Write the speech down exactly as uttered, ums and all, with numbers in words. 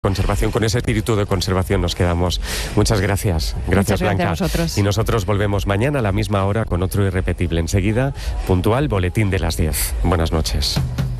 Conservación, con ese espíritu de conservación nos quedamos. Muchas gracias. Gracias, Muchas Blanca. gracias a vosotros. Y nosotros volvemos mañana a la misma hora con otro irrepetible. Enseguida, puntual, boletín de las diez. Buenas noches.